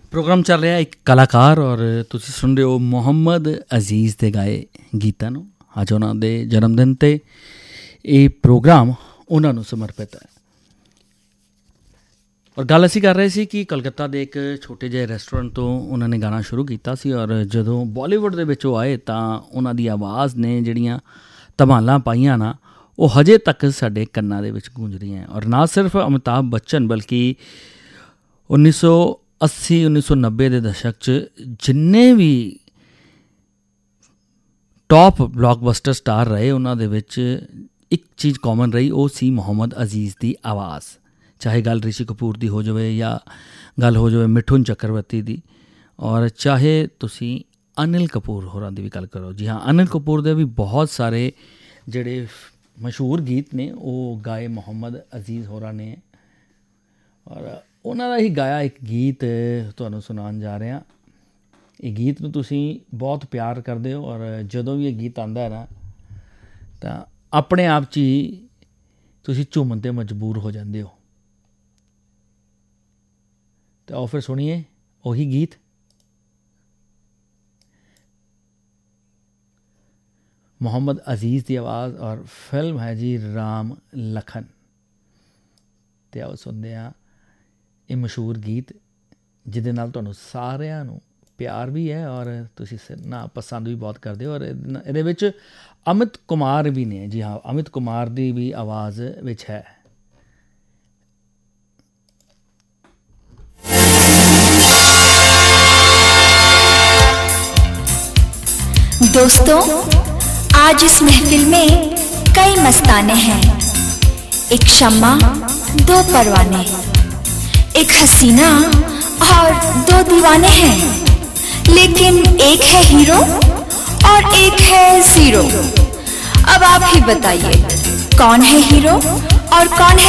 Programme चल रहा एक कलाकार और तुसी सुन रहे हो मुहम्मद अजीज़ के गाए गीतां नूं। अज उन्हां दे जन्मदिन ते ये प्रोग्राम उन्हां नूं समर्पित है। और गल असीं कर रहे सी कि कलकत्ता दे एक छोटे जिहे रेस्टोरेंट तो उन्होंने गाना शुरू किया सी और जदों बॉलीवुड दे विच आए तां उन्हां दी आवाज़ ने जिहड़ियां धमालां पाईयां ना वो हजे तक साडे कन्नां दे विच गूंज रहीआं। और ना सिर्फ अमिताभ बच्चन बल्कि 1980-1990 के दशक च जिन्ने भी टॉप ब्लॉकबस्टर स्टार रहे उन्होंने विच एक चीज़ कॉमन रही, वो सी मुहम्मद अजीज़ की आवाज़। चाहे गल ऋषि कपूर की हो जाए या गल हो जाए मिठुन चक्रवर्ती की, और चाहे तुसी अनिल कपूर होरां दी भी गल करो। जी हाँ, अनिल कपूर दे भी बहुत सारे जिहड़े मशहूर गीत ने वो गाए मुहम्मद अजीज़ होरां ने। और उन्होंने ही गाया एक गीत तुहानूं सुनाउण जा रहे हैं। ये गीत नूं तुसीं बहुत प्यार करदे हो और जदों भी ये गीत आंदा है ना तां अपने आप च ही तुसीं झूमन ते मजबूर हो जांदे हो। तो आओ फिर सुनिए वही गीत। मुहम्मद अजीज़ की आवाज़ और फिल्म है जी राम लखन। तो आओ सुनते हैं ये मशहूर गीत जिहदे नाल तुहानूं सारिआं नूं प्यार भी है और तुसीं ना पसंद भी बहुत करदे हो। और इहदे विच अमित कुमार भी ने। जी हाँ, अमित कुमार की भी आवाज़ विच है। दोस्तों, आज इस महफिल में कई मस्ताने हैं। एक शम्मा, दो परवाने, एक हसीना और दो दीवाने हैं। लेकिन एक है हीरो और एक है जीरो। अब आप ही बताइए कौन है हीरो और कौन है